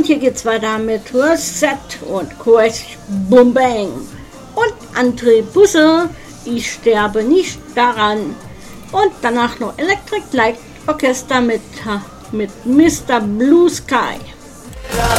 hier geht's weiter mit Rosette und Crash Boom Bang. Und André Busse, ich sterbe nicht daran. Und danach noch Electric Light Orchester mit Mr. Blue Sky.